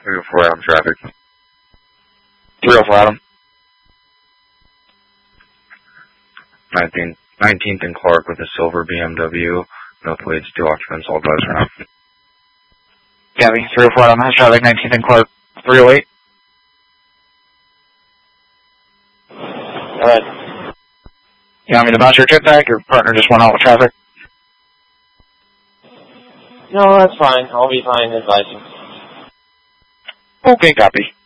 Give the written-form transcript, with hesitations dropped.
304 Adam traffic. 304 Adam. 19th and Clark with a silver BMW. No plates, 2 occupants, all guys are out. Gabby, 304 Adam, has traffic, 19th and Clark, 308. Alright. You want me to bounce your trip back? Your partner just went out with traffic? No, that's fine. I'll be fine advising. Okay, copy.